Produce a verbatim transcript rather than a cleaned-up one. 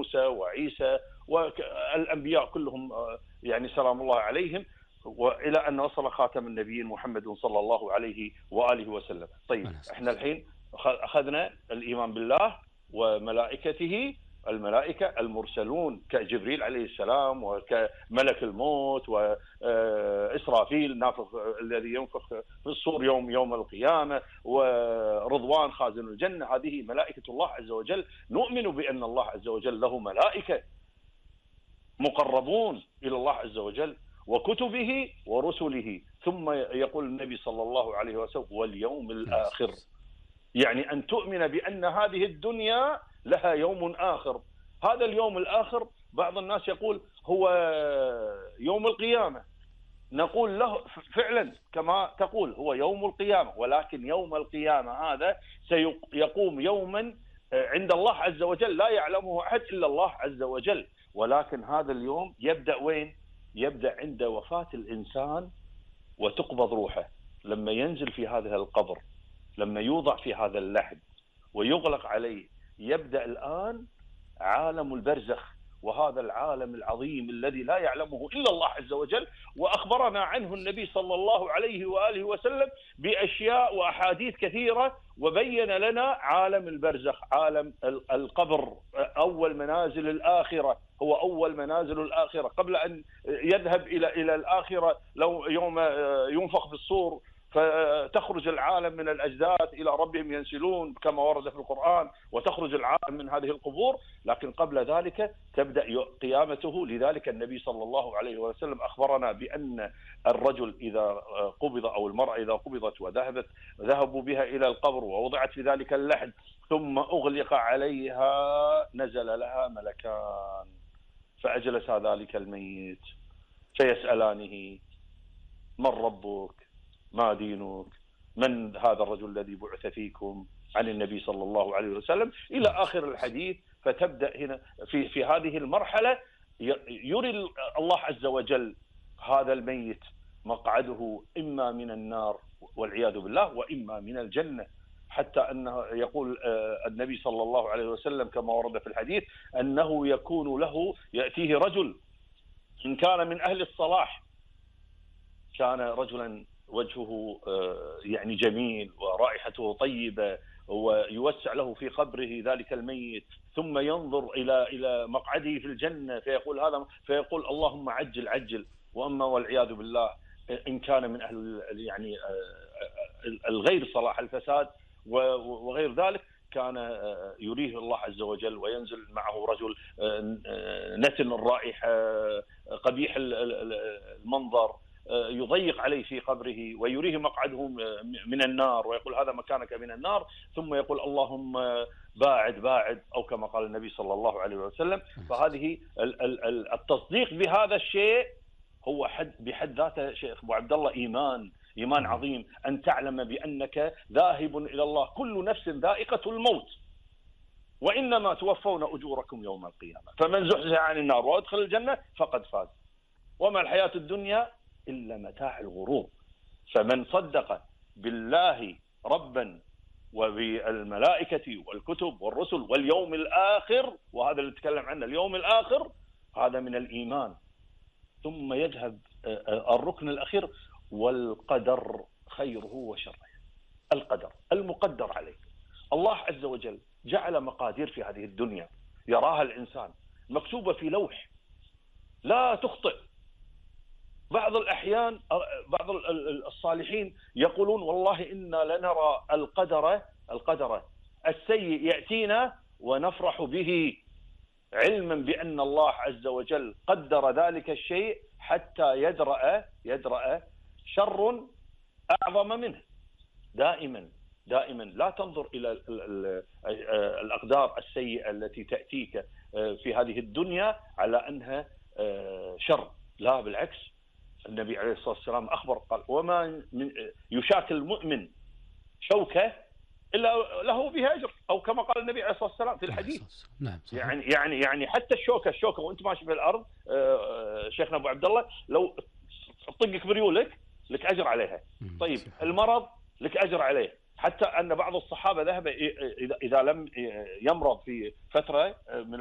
وموسى وعيسى والأنبياء كلهم يعني سلام الله عليهم، وإلى أن وصل خاتم النبيين محمد صلى الله عليه وآله وسلم. طيب احنا الحين أخذنا الإيمان بالله وملائكته، الملائكة المرسلون كجبريل عليه السلام وكملك الموت وإسرافيل نافخ الذي ينفخ في الصور يوم يوم القيامة، ورضوان خازن الجنة، هذه ملائكة الله عز وجل. نؤمن بأن الله عز وجل له ملائكة مقربون إلى الله عز وجل وكتبه ورسله. ثم يقول النبي صلى الله عليه وسلم واليوم الآخر، يعني أن تؤمن بأن هذه الدنيا لها يوم آخر. هذا اليوم الآخر بعض الناس يقول هو يوم القيامة، نقول له فعلا كما تقول هو يوم القيامة، ولكن يوم القيامة هذا سيقوم يوما عند الله عز وجل لا يعلمه أحد إلا الله عز وجل. ولكن هذا اليوم يبدأ وين؟ يبدأ عند وفاة الإنسان وتقبض روحه، لما ينزل في هذا القبر، لما يوضع في هذا اللحد ويغلق عليه، يبدأ الآن عالم البرزخ، وهذا العالم العظيم الذي لا يعلمه إلا الله عز وجل، وأخبرنا عنه النبي صلى الله عليه وآله وسلم بأشياء وأحاديث كثيرة، وبين لنا عالم البرزخ، عالم القبر، أول منازل الآخرة، هو أول منازل الآخرة قبل أن يذهب إلى إلى الآخرة. لو يوم ينفخ في الصور فتخرج العالم من الأجداث إلى ربهم ينسلون كما ورد في القرآن، وتخرج العالم من هذه القبور، لكن قبل ذلك تبدأ قيامته. لذلك النبي صلى الله عليه وسلم أخبرنا بأن الرجل إذا قبض أو المرأة إذا قبضت وذهبت ذهبوا بها إلى القبر ووضعت في ذلك اللحد ثم أغلق عليها، نزل لها ملكان فأجلس ذلك الميت فيسألانه من ربك؟ ما دينك؟ من هذا الرجل الذي بعث فيكم؟ عن النبي صلى الله عليه وسلم إلى آخر الحديث. فتبدأ هنا في في هذه المرحلة يري الله عز وجل هذا الميت مقعده إما من النار والعياذ بالله وإما من الجنة، حتى أنه يقول النبي صلى الله عليه وسلم كما ورد في الحديث أنه يكون له يأتيه رجل إن كان من أهل الصلاح، كان رجلا وجهه يعني جميل ورائحته طيبة ويوسع له في قبره ذلك الميت، ثم ينظر إلى إلى مقعده في الجنة فيقول هذا فيقول اللهم عجل عجل. وأما والعياذ بالله إن كان من أهل يعني الغير صلاح الفساد وغير ذلك، كان يريه الله عز وجل وينزل معه رجل نتن الرائحة قبيح المنظر يضيق عليه في قبره ويريه مقعده من النار ويقول هذا مكانك من النار، ثم يقول اللهم باعد باعد، أو كما قال النبي صلى الله عليه وسلم. فهذه التصديق بهذا الشيء هو حد بحد ذاته شيخ أبو عبد الله إيمان إيمان عظيم، أن تعلم بأنك ذاهب إلى الله، كل نفس ذائقة الموت وإنما توفون أجوركم يوم القيامة، فمن زحزح عن النار وأدخل الجنة فقد فاز وما الحياة الدنيا إلا متاع الغرور. فمن صدق بالله ربا وبالملائكة والكتب والرسل واليوم الآخر، وهذا اللي نتكلم عنه اليوم الآخر، هذا من الإيمان. ثم يذهب الركن الأخير والقدر خيره وشره. القدر المقدر عليه، الله عز وجل جعل مقادير في هذه الدنيا يراها الإنسان مكتوبة في لوح لا تخطئ. بعض الأحيان بعض الصالحين يقولون والله إنا لنرى القدر القدر السيء يأتينا ونفرح به، علما بأن الله عز وجل قدر ذلك الشيء حتى يدرأ يدرأ شر أعظم منه. دائما دائما لا تنظر إلى الأقدار السيئة التي تأتيك في هذه الدنيا على أنها شر، لا بالعكس. النبي عليه الصلاة والسلام أخبر قال وما من يشاكل المؤمن شوكة إلا له بها أجر، أو كما قال النبي عليه الصلاة والسلام في الحديث. نعم يعني يعني يعني حتى الشوكة الشوكة وأنت ماشي في الأرض شيخنا أبو عبد الله، لو طقك بريولك لك أجر عليها. طيب المرض لك أجر عليه، حتى أن بعض الصحابة ذهب إذا إذا لم يمرض في فترة من